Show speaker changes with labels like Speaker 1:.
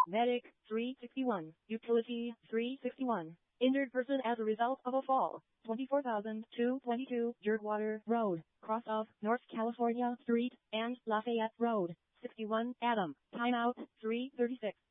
Speaker 1: Medic, 361. Utility, 361. Injured person as a result of a fall, 24,222 Jerkwater Road, cross of North California Street and Lafayette Road, 61 Adam. Timeout, 3:36.